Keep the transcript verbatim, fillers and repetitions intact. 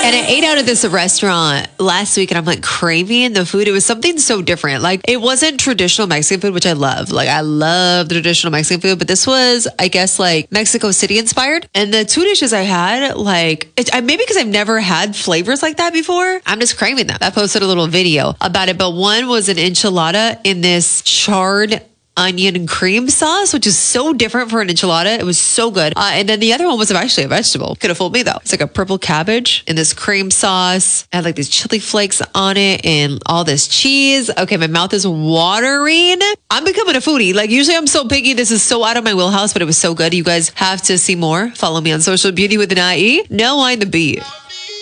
And I ate out at this restaurant last week and I'm like craving the food. It was something so different. Like it wasn't traditional Mexican food, which I love. Like I love the traditional Mexican food, but this was, I guess, like Mexico City inspired. And the two dishes I had, like it, I, maybe because I've never had flavors like that before, I'm just craving them. I posted a little video about it, but one was an enchilada in this charred onion and cream sauce, which is so different for an enchilada. It was so good. Uh, and then the other one was actually a vegetable. Could have fooled me though. It's like a purple cabbage in this cream sauce. I had like these chili flakes on it and all this cheese. Okay, my mouth is watering. I'm becoming a foodie. Like usually I'm so picky. This is so out of my wheelhouse, but it was so good. You guys have to see more. Follow me on social beauty with an I E. Now I'm the beat.